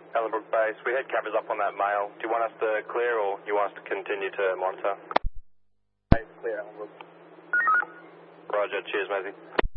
Ellenbrook Base, we had cameras up on that mail. Do you want us to clear or you want us to continue to monitor? Clear, Ellenbrook. Roger, cheers, Matthew.